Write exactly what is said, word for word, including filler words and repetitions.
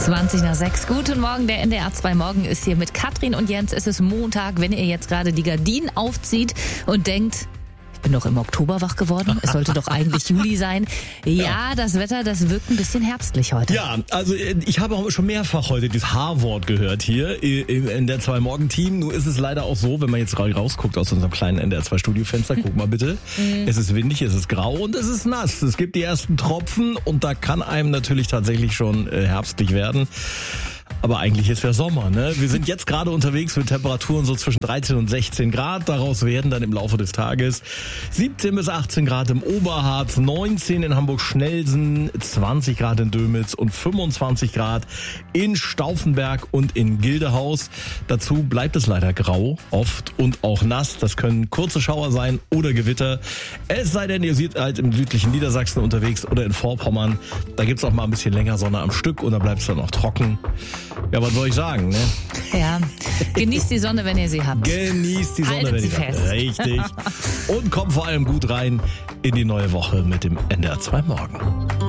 zwanzig nach sechs. Guten Morgen, der N D R zwei Morgen ist hier mit Katrin und Jens. Es ist Montag, wenn ihr jetzt gerade die Gardinen aufzieht und denkt, ich bin doch im Oktober wach geworden, es sollte doch eigentlich Juli sein. Ja, ja, das Wetter, das wirkt ein bisschen herbstlich heute. Ja, also ich habe auch schon mehrfach heute das H-Wort gehört hier im N D R zwei Morgen-Team. Nur ist es leider auch so, wenn man jetzt rausguckt aus unserem kleinen N D R zwei Studiofenster, guck mal bitte, es ist windig, es ist grau und es ist nass. Es gibt die ersten Tropfen und da kann einem natürlich tatsächlich schon äh, herbstlich werden. Aber eigentlich ist ja Sommer, ne? Wir sind jetzt gerade unterwegs mit Temperaturen so zwischen dreizehn und sechzehn Grad. Daraus werden dann im Laufe des Tages siebzehn bis achtzehn Grad im Oberharz, neunzehn in Hamburg-Schnelsen, zwanzig Grad in Dömitz und fünfundzwanzig Grad in Stauffenberg und in Gildehaus. Dazu bleibt es leider grau, oft und auch nass. Das können kurze Schauer sein oder Gewitter. Es sei denn, ihr seid halt im südlichen Niedersachsen unterwegs oder in Vorpommern. Da gibt's auch mal ein bisschen länger Sonne am Stück und da bleibt es dann auch trocken. Ja, was soll ich sagen, ne? Ja, genießt die Sonne, wenn ihr sie habt. Genießt die Sonne, Haltet wenn sie ihr fest. habt. Richtig. Und kommt vor allem gut rein in die neue Woche mit dem N D R zwei Morgen.